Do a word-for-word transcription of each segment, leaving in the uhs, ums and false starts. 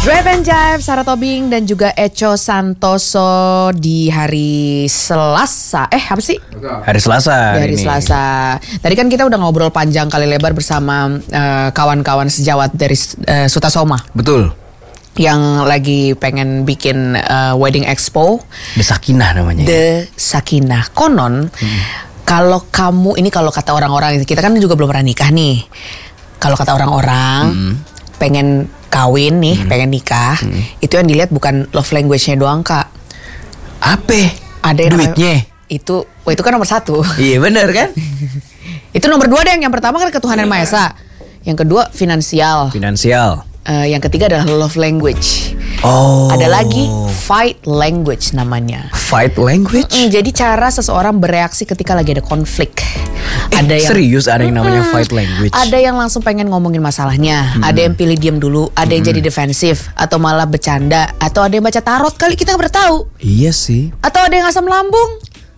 Drive and Jive, Sarah Tobing dan juga Echo Santoso di hari Selasa. Eh apa sih? Hari Selasa. Di hari ini. Selasa. Tadi kan kita udah ngobrol panjang kali lebar bersama uh, kawan-kawan sejawat dari uh, Sutasoma. Betul. Yang lagi pengen bikin uh, wedding expo. The Sakinah namanya. The Sakinah. Konon hmm. kalau kamu ini kalau kata orang-orang, kita kan juga belum pernah nikah nih. Kalau kata orang-orang hmm. pengen kawin nih, hmm. pengen nikah, hmm. itu yang dilihat bukan love language-nya doang, Kak. Apa? Ada yang duitnya. Namanya, itu, oh itu kan nomor satu. Iya benar kan? Itu nomor dua deh. Yang pertama kan ketuhanan Maha Esa. Yang kedua finansial. Finansial. Uh, yang ketiga adalah love language. Oh. Ada lagi fight language namanya. Fight language? Mm-mm, jadi cara seseorang bereaksi ketika lagi ada konflik. Eh, ada yang serius ada yang namanya hmm, fight language. Ada yang langsung pengen ngomongin masalahnya. Hmm. Ada yang pilih diam dulu. Ada yang hmm. jadi defensif atau malah bercanda. Atau ada yang baca tarot kali, kita nggak pernah tahu. Iya sih. Atau ada yang asam lambung.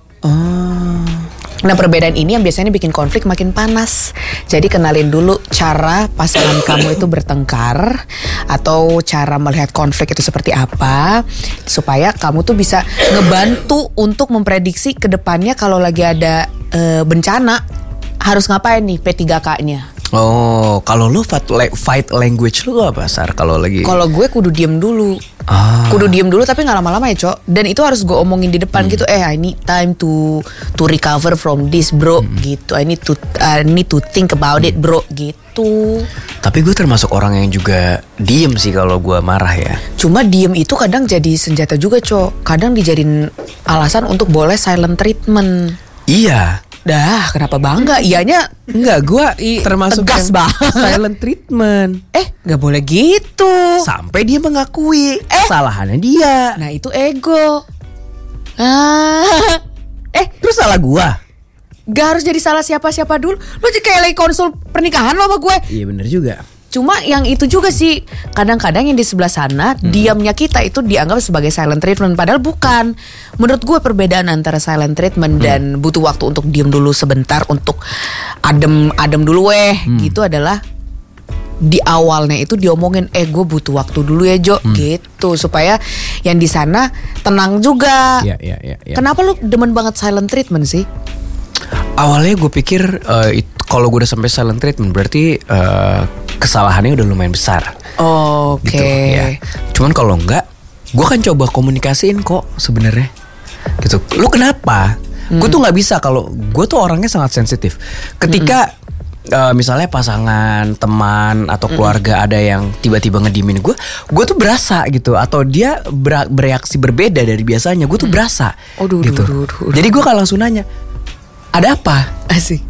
Oh. Nah perbedaan ini yang biasanya bikin konflik makin panas. Jadi kenalin dulu cara pasangan kamu itu bertengkar atau cara melihat konflik itu seperti apa, supaya kamu tuh bisa ngebantu untuk memprediksi ke depannya kalau lagi ada e, bencana harus ngapain nih P tiga K-nya. Oh, kalau lu fight, fight language lu apa, Sar? Kalau lagi Kalau gue kudu diem dulu. Ah. Kudu diem dulu tapi gak lama-lama ya, Cok. Dan itu harus gue omongin di depan hmm. gitu. Eh, I need time to to recover from this, bro. Hmm. Gitu. I need to I need to think about it, bro. Gitu. Tapi gue termasuk orang yang juga diem sih kalau gue marah ya. Cuma diem itu kadang jadi senjata juga, Cok. Kadang dijadiin alasan untuk boleh silent treatment. Iya. Dah, kenapa bangga? Ianya enggak, gue termasuk tegas banget. Silent treatment. Eh, gak boleh gitu. Sampai dia mengakui eh. kesalahannya dia. Nah, itu ego. Ah. Eh, terus salah gue? Gak harus jadi salah siapa-siapa dulu. Lu kayak lagi konsul pernikahan lo sama gue. Iya bener juga. Cuma yang itu juga sih, kadang-kadang yang di sebelah sana hmm. diamnya kita itu dianggap sebagai silent treatment. Padahal bukan. Menurut gue perbedaan antara silent treatment hmm. dan butuh waktu untuk diam dulu sebentar, untuk adem adem dulu weh hmm. gitu adalah di awalnya itu diomongin, eh gue butuh waktu dulu ya Jo hmm. gitu, supaya yang di sana tenang juga. ya, ya, ya, ya. Kenapa lu demen banget silent treatment sih? Awalnya gue pikir uh, kalau gue udah sampai silent treatment berarti uh, kesalahannya udah lumayan besar. Oh, oke. Okay. Gitu, ya. Cuman kalau enggak, gue kan coba komunikasiin kok sebenarnya. Gitu. Lu kenapa? Hmm. Gue tuh nggak bisa, kalau gue tuh orangnya sangat sensitif. Ketika hmm. uh, misalnya pasangan, teman atau keluarga hmm. ada yang tiba-tiba ngedimin gue, gue tuh berasa gitu. Atau dia ber- bereaksi berbeda dari biasanya, gue tuh berasa. Oh, duh, gitu. duh, duh, duh. Jadi gue kan langsung nanya, ada apa? Asik.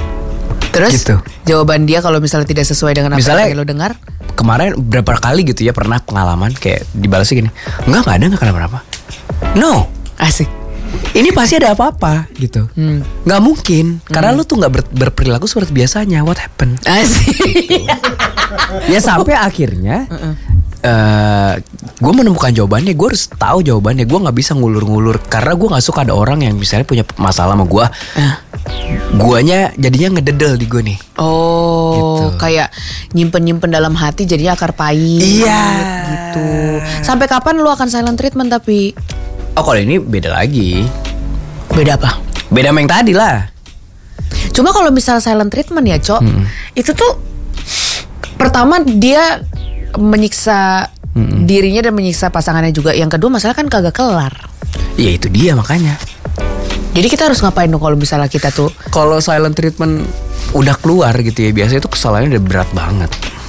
Terus gitu. Jawaban dia kalau misalnya tidak sesuai dengan apa misalnya, yang lo dengar? Kemarin berapa kali gitu ya pernah pengalaman kayak dibalasnya gini, enggak enggak ada, enggak kenapa-napa. No. Asik. Ini pasti ada apa-apa gitu. hmm. Nggak mungkin hmm. karena lu tuh nggak ber- berperilaku seperti biasanya. What happened? Asik. Gitu. Ya sampai akhirnya uh-uh. uh, gue menemukan jawabannya. Gue harus tahu jawabannya. Gue nggak bisa ngulur-ngulur karena gue nggak suka ada orang yang misalnya punya masalah sama gue. uh. Guanya jadinya ngededel di gue nih. Oh, gitu. Kayak nyimpen-nyimpen dalam hati jadinya akar pahit. Iya. Gitu. Sampai kapan lu akan silent treatment tapi? Oh, kalau ini beda lagi. Beda apa? Beda sama yang tadi lah. Cuma kalau misal silent treatment ya, Cok, hmm. itu tuh pertama dia menyiksa hmm. dirinya dan menyiksa pasangannya juga. Yang kedua masalah kan kagak kelar. Ya itu dia makanya. Jadi kita harus ngapain dong kalau misalnya kita tuh, kalau silent treatment udah keluar gitu ya, biasanya tuh kesalahannya udah berat banget.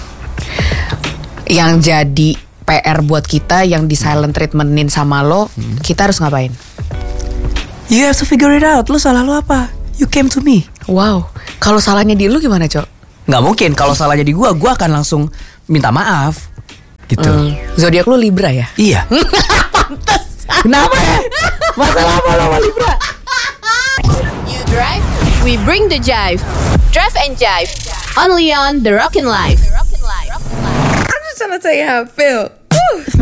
Yang jadi P R buat kita yang di silent treatmentin sama lo, hmm. kita harus ngapain? You have to figure it out. Lo salah lo apa? You came to me. Wow. Kalau salahnya di lo gimana, Cok? Nggak mungkin. Kalau salahnya di gua, gua akan langsung minta maaf. Gitu. Hmm. Zodiak lo Libra ya? Iya. Pantes. Kenapa ya? Masalah apa lo sama Libra? You drive, we bring the jive. Drive and Jive. Only on The Rockin' Life. I'm just trying to tell you how I feel.